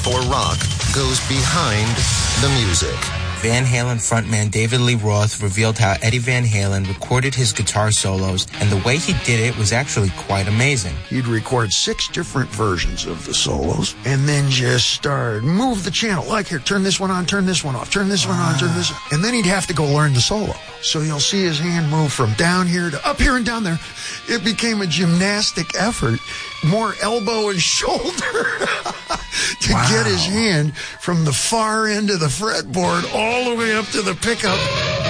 before rock goes behind the music. Van Halen frontman David Lee Roth revealed how Eddie Van Halen recorded his guitar solos, and the way he did it was actually quite amazing. He'd record 6 different versions of the solos, and then just start, move the channel. Like, here, turn this one on, turn this one off, turn this one on, turn this on. And then he'd have to go learn the solo. So you'll see his hand move from down here to up here and down there. It became a gymnastic effort, more elbow and shoulder to get his hand from the far end of the fretboard all the way up to the pickup